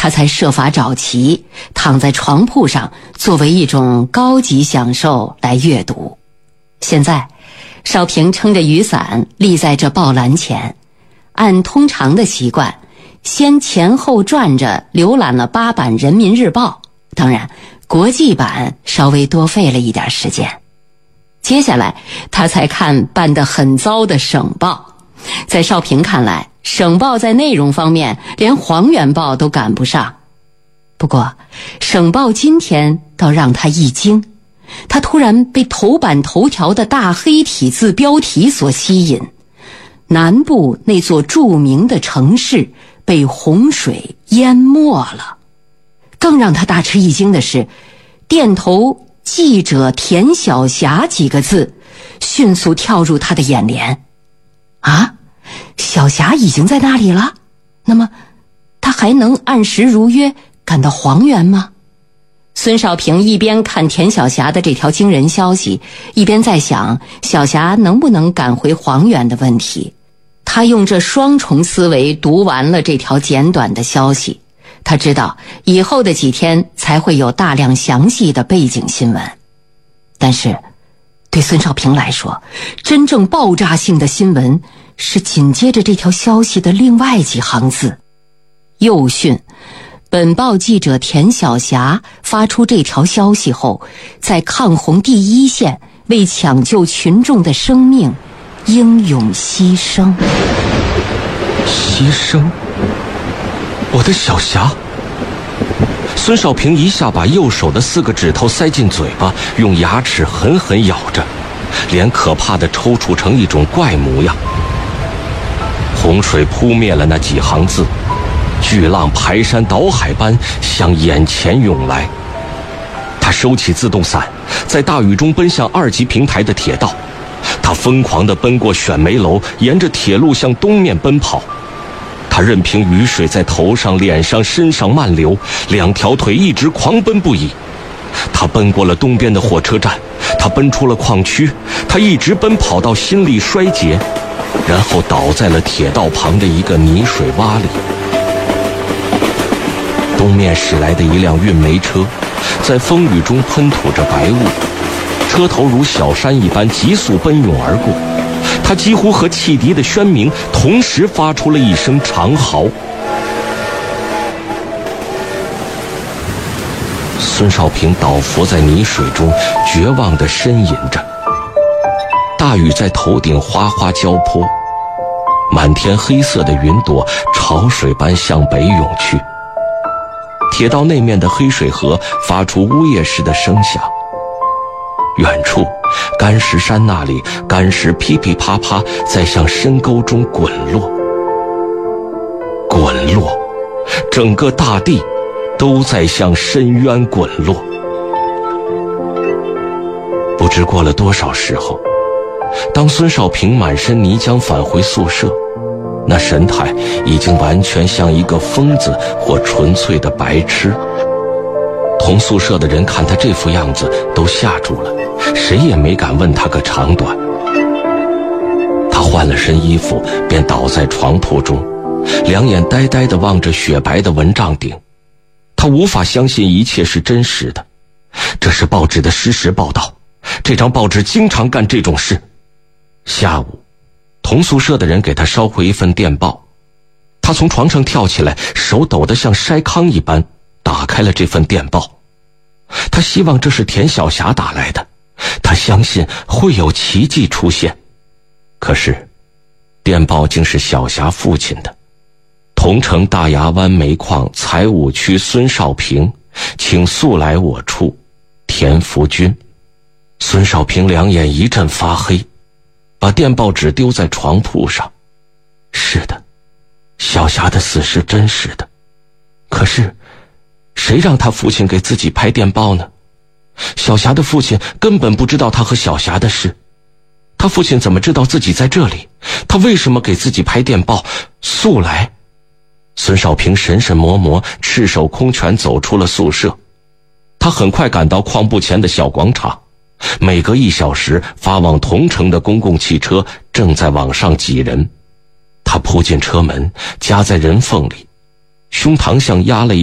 他才设法找齐，躺在床铺上作为一种高级享受来阅读。现在少平撑着雨伞立在这报栏前，按通常的习惯先前后转着浏览了8版人民日报，当然国际版稍微多费了一点时间。接下来他才看办得很糟的省报。在少平看来，省报在内容方面连黄原报都赶不上。不过省报今天倒让他一惊，他突然被头版头条的大黑体字标题所吸引，南部那座著名的城市被洪水淹没了。更让他大吃一惊的是，电头记者田晓霞几个字迅速跳入他的眼帘。啊，小霞已经在那里了？那么他还能按时如约赶到黄原吗？孙少平一边看田晓霞的这条惊人消息，一边在想小霞能不能赶回黄原的问题。他用这双重思维读完了这条简短的消息，他知道以后的几天才会有大量详细的背景新闻。但是对孙少平来说，真正爆炸性的新闻是紧接着这条消息的另外几行字。又讯，本报记者田晓霞发出这条消息后，在抗洪第一线为抢救群众的生命英勇牺牲。 牺牲？我的小霞！孙少平一下把右手的4个指头塞进嘴巴，用牙齿狠狠咬着，脸可怕地抽搐成一种怪模样。洪水扑灭了那几行字，巨浪排山倒海般向眼前涌来。他收起自动伞，在大雨中奔向2级平台的铁道。他疯狂地奔过选煤楼，沿着铁路向东面奔跑。他任凭雨水在头上、脸上、身上漫流，2条腿一直狂奔不已。他奔过了东边的火车站，他奔出了矿区，他一直奔跑到心力衰竭，然后倒在了铁道旁的一个泥水洼里。东面驶来的一辆运煤车，在风雨中喷吐着白雾，车头如小山一般急速奔涌而过。他几乎和汽笛的喧鸣同时发出了一声长嚎。孙少平倒伏在泥水中，绝望地呻吟着。大雨在头顶哗哗浇泼，满天黑色的云朵潮水般向北涌去。铁道那面的黑水河发出呜咽似的声响。远处干石山那里，干石噼噼啪啪在向深沟中滚落，滚落，整个大地都在向深渊滚落。不知过了多少时候，当孙少平满身泥浆返回宿舍，那神态已经完全像一个疯子或纯粹的白痴。同宿舍的人看他这副样子都吓住了，谁也没敢问他个长短。他换了身衣服，便倒在床铺中，两眼呆呆地望着雪白的蚊帐顶。他无法相信一切是真实的，这是报纸的实时报道，这张报纸经常干这种事。下午，同宿舍的人给他捎回一份电报，他从床上跳起来，手抖得像筛糠一般，打开了这份电报。他希望这是田晓霞打来的，他相信会有奇迹出现。可是电报竟是小霞父亲的，桐城大牙湾煤矿财务区孙少平，请速来我处，田福军。孙少平两眼一阵发黑，把电报纸丢在床铺上。是的，小霞的死是真实的，可是谁让他父亲给自己拍电报呢？小霞的父亲根本不知道他和小霞的事，他父亲怎么知道自己在这里？他为什么给自己拍电报？速来！孙少平神神磨磨，赤手空拳走出了宿舍。他很快赶到矿部前的小广场，每隔1小时发往桐城的公共汽车正在往上挤人。他扑进车门，夹在人缝里，胸膛像压了